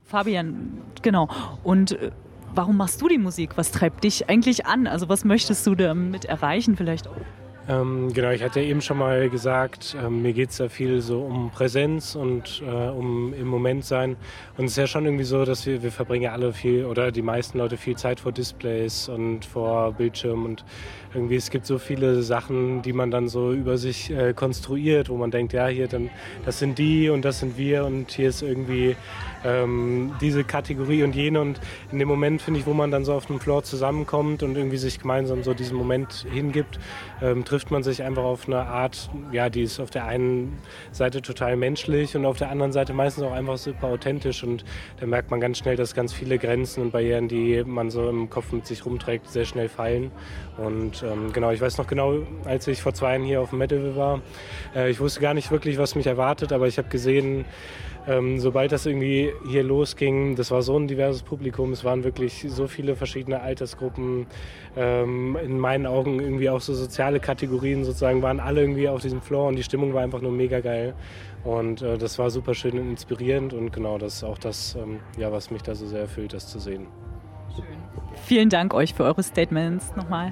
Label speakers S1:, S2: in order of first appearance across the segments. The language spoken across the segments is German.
S1: Fabian, genau. Und warum machst du die Musik? Was treibt dich eigentlich an? Also was möchtest du damit erreichen vielleicht auch?
S2: Genau, ich hatte ja eben schon mal gesagt, mir geht es da viel so um Präsenz und um im Moment sein. Und es ist ja schon irgendwie so, dass wir verbringen ja alle viel oder die meisten Leute viel Zeit vor Displays und vor Bildschirmen und irgendwie es gibt so viele Sachen, die man dann so über sich konstruiert, wo man denkt, ja hier dann das sind die und das sind wir und hier ist irgendwie diese Kategorie und jene und in dem Moment finde ich, wo man dann so auf dem Floor zusammenkommt und irgendwie sich gemeinsam so diesen Moment hingibt, trifft man sich einfach auf eine Art, ja, die ist auf der einen Seite total menschlich und auf der anderen Seite meistens auch einfach super authentisch und da merkt man ganz schnell, dass ganz viele Grenzen und Barrieren, die man so im Kopf mit sich rumträgt, sehr schnell fallen und genau, ich weiß noch genau, als ich vor 2 Jahren hier auf dem Metal war, ich wusste gar nicht wirklich, was mich erwartet, aber ich habe gesehen, sobald das irgendwie hier losging, das war so ein diverses Publikum, es waren wirklich so viele verschiedene Altersgruppen, in meinen Augen irgendwie auch so soziale Kategorien sozusagen, waren alle irgendwie auf diesem Floor und die Stimmung war einfach nur mega geil und das war super schön und inspirierend und genau, das ist auch das, ja, was mich da so sehr erfüllt, das zu sehen.
S1: Schön. Vielen Dank euch für eure Statements nochmal.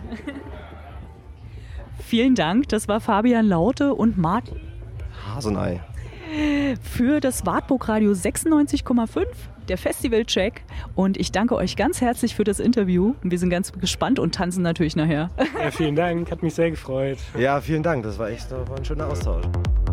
S1: Vielen Dank, das war Fabian Laute und Martin
S3: Hasenei
S1: für das Wartburg Radio 96,5, der Festivalcheck. Und ich danke euch ganz herzlich für das Interview. Wir sind ganz gespannt und tanzen natürlich nachher.
S2: Ja, vielen Dank, hat mich sehr gefreut.
S3: Ja, vielen Dank, das war echt war ein schöner Austausch.